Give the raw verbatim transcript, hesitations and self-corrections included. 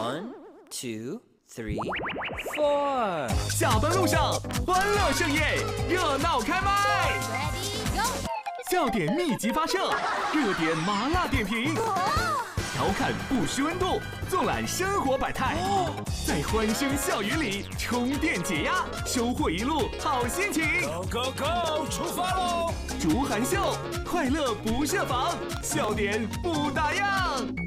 One, two, three, four。 下班路上，欢乐盛宴，热闹开麦。 Ready go！ 笑点密集发射，热点麻辣点评，调侃不失温度，纵览生活百态，在欢声笑语里充电解压，收获一路好心情。 Go go go！ 出发喽！ 竹涵秀，快乐不设防，笑点不打烊。